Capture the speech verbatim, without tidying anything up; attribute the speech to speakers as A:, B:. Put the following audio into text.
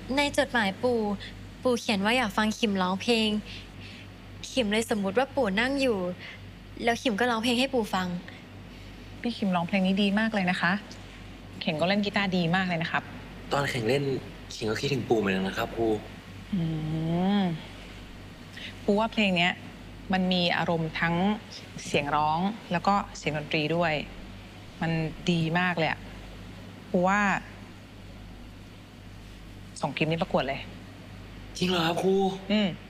A: ในจดหมายปู่ปู่เขียนว่าอยากฟังขิมร้องเพลงขิมเลยสมมุติว่าปู่นั่งอยู่แล้วขิมก็ร้องเพลงให้ปู่ฟัง
B: พี่คิมร้องเพลงนี้ดีมากเลยนะคะเข่งก็เล่นกีตาร์ดีมากเลยนะครับ
C: ตอนแข่งเล่นขิงก็คิดถึงปู่เหมือนกันนะครับครู
B: อืมปูว่าเพลงนี้มันมีอารมณ์ทั้งเสียงร้องแล้วก็เสียงดนตรีด้วยมันดีมากเลยอะปูว่าส่งคลิปนี้ประกวดเลย
C: จริงเหรอครับครู
B: อืม